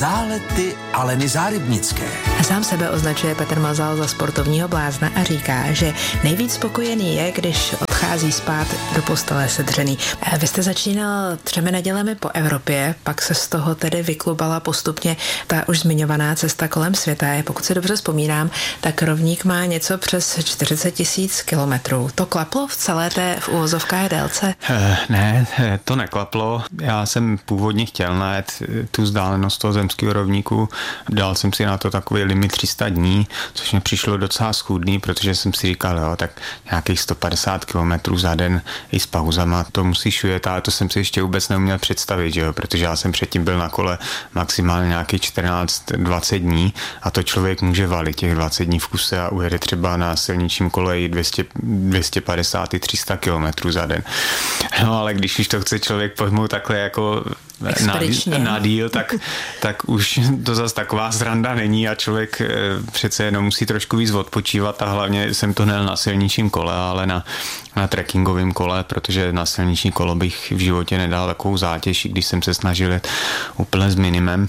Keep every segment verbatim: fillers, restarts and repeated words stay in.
Zálety Aleny Zárybnické. Sám sebe označuje Petr Mazal za sportovního blázna a říká, že nejvíc spokojený je, když odchází spát do postele sedřený. Vy jste začínal třemi nedělemi po Evropě, pak se z toho tedy vyklubala postupně ta už zmiňovaná cesta kolem světa. Pokud si dobře vzpomínám, tak rovník má něco přes čtyřicet tisíc kilometrů. To klaplo v celé té v uvozovkách délce? E, ne, to neklaplo. Já jsem původně chtěl najet tu vzdálenost toho zemského rovníku. Dal jsem si na to takový limit tři sta dní, což mi přišlo docela schůdný, protože jsem si říkal, jo, tak nějakých sto padesát kilometrů za den i s pauzama, to musíš ujet, ale to jsem si ještě vůbec neuměl představit, že jo, protože já jsem předtím byl na kole maximálně nějakých čtrnáct dvacet dní a to člověk může valit těch dvacet dní v kuse a ujede třeba na silničním koleji dvě stě, dvě stě padesát tři sta kilometrů za den. No ale když už to chce člověk pojmout takhle jako na, na díl, tak, tak už to zase taková sranda není a člověk přece jenom musí trošku víc odpočívat a hlavně jsem to nejel na silničním kole, ale na, na trekkingovém kole, protože na silniční kolo bych v životě nedal takovou zátěž, když jsem se snažil jet úplně s minimem.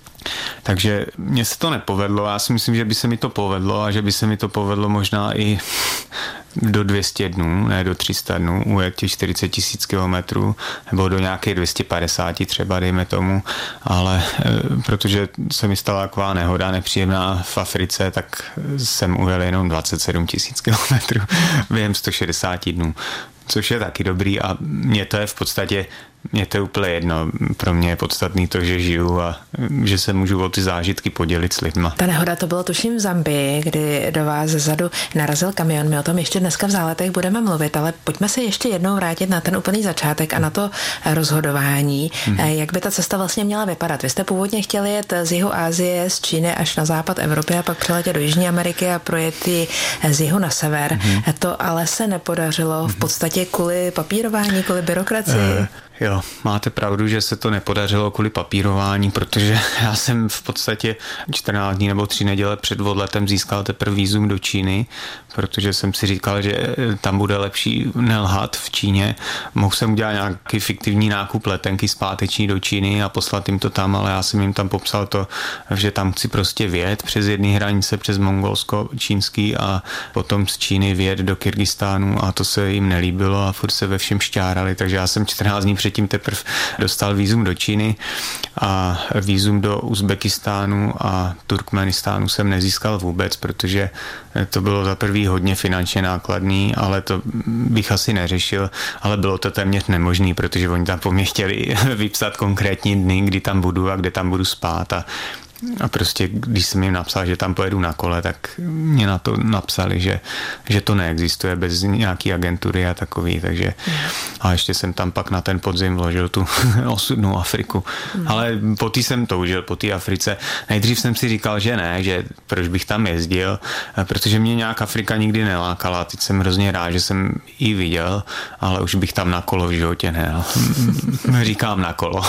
Takže mně se to nepovedlo, já si myslím, že by se mi to povedlo a že by se mi to povedlo možná i do dvě stě dnů, ne do tři sta dnů, ujet těch čtyřicet tisíc kilometrů, nebo do nějaké dvě stě padesát třeba, dejme tomu, ale e, protože se mi stala taková nehoda nepříjemná v Africe, tak jsem ujel jenom dvacet sedm tisíc kilometrů během sto šedesát dnů, což je taky dobrý a mně to je v podstatě Mně to je úplně jedno. Pro mě je podstatný to, že žiju a že se můžu o ty zážitky podělit s lidma. Ta nehoda to bylo tuším v Zambii, kdy do vás zezadu narazil kamion. My o tom ještě dneska v Záletech budeme mluvit, ale pojďme se ještě jednou vrátit na ten úplný začátek a na to rozhodování. Hmm. Jak by ta cesta vlastně měla vypadat? Vy jste původně chtěli jet z jihu Asie, z Číny až na západ Evropy a pak přiletět do Jižní Ameriky a projet ji z jihu na sever. Hmm. To ale se nepodařilo v podstatě kvůli papírování, kvůli byrokracii. Uh. Jo, máte pravdu, že se to nepodařilo kvůli papírování, protože já jsem v podstatě čtrnáct dní nebo tři neděle před odletem získal teprve vízum do Číny, protože jsem si říkal, že tam bude lepší nelhat v Číně. Mohl jsem udělat nějaký fiktivní nákup letenky zpáteční do Číny a poslat jim to tam, ale já jsem jim tam popsal to, že tam chci prostě vjet přes jedné hranice, přes Mongolsko, čínský a potom z Číny vjet do Kyrgyzstánu a to se jim nelíbilo a furt se ve všem šťárali, takže já jsem čtrnáct dní předtím teprve dostal vízum do Číny a vízum do Uzbekistánu a Turkmenistánu jsem nezískal vůbec, protože to bylo za prvý hodně finančně nákladný, ale to bych asi neřešil, ale bylo to téměř nemožný, protože oni tam po mě chtěli vypsat konkrétní dny, kdy tam budu a kde tam budu spát a A prostě, když jsem jim napsal, že tam pojedu na kole, tak mě na to napsali, že, že to neexistuje bez nějaký agentury a takový, takže a ještě jsem tam pak na ten podzim vložil tu osudnou Afriku. Mm. Ale po té jsem toužil, po té Africe. Nejdřív jsem si říkal, že ne, že proč bych tam jezdil, protože mě nějak Afrika nikdy nelákala. Teď jsem hrozně rád, že jsem ji viděl, ale už bych tam na kolo v životě nejel. Říkám na kolo.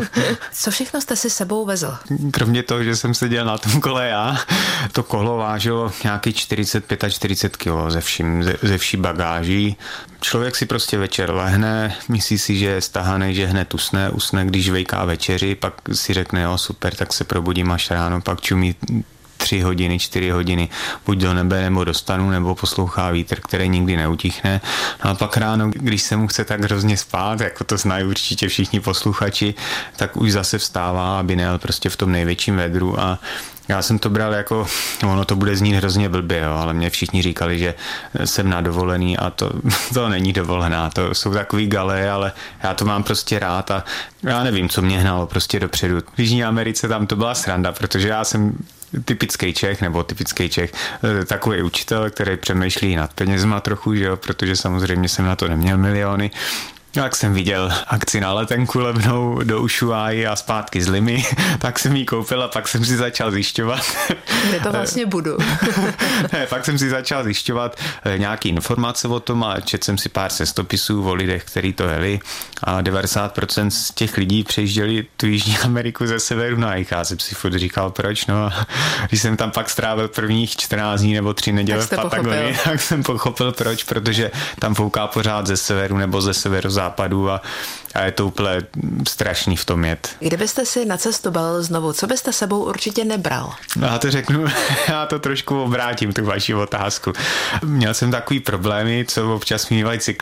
Co všechno jste si sebou vezl? Kromě toho, že jsem seděl na tom kole já, to kolo vážilo nějaký čtyřicet pět až čtyřicet kilo ze, vším, ze, ze vší bagáží. Člověk si prostě večer lehne, myslí si, že je stahaný, že hned usne, usne, když vejká večeři, pak si řekne, jo, super, tak se probudím až ráno, pak čumí tři hodiny, čtyři hodiny, buď do nebe, nebo dostanu, nebo poslouchá vítr, který nikdy neutichne. No a pak ráno, když se mu chce tak hrozně spát, jako to znají určitě všichni posluchači, tak už zase vstává, aby nejel prostě v tom největším vedru a já jsem to bral jako, ono to bude znít hrozně blbě, jo, ale mě všichni říkali, že jsem na dovolený a to, to není dovolená, to jsou takový gale, ale já to mám prostě rád a já nevím, co mě hnalo prostě dopředu. V Jižní Americe tam to byla sranda, protože já jsem typický Čech, nebo typický Čech, takový učitel, který přemýšlí nad penězma trochu, že jo, protože samozřejmě jsem na to neměl miliony. Jak jsem viděl akci na letenku levnou do Ushuaí a zpátky z Limy, tak jsem ji koupil a pak jsem si začal zjišťovat. Kde to vlastně budu? Ne, pak jsem si začal zjišťovat nějaký informace o tom a četl jsem si pár cestopisů o lidech, kteří to jeli a devadesát procent z těch lidí přejížděli tu Jižní Ameriku ze severu na jih. Já jsem si furt říkal, proč, no a když jsem tam pak strávil prvních čtrnáct dní nebo tři neděle v Patagonii, tak jsem pochopil proč, protože tam fouká pořád ze severu nebo ze severu západu a, a je to úplně strašný v tom jet. Kdybyste si na cestu balil znovu, co byste sebou určitě nebral? No já to řeknu, já to trošku obrátím, tu vaši otázku. Měl jsem takový problémy, co občas mývají cyklisté,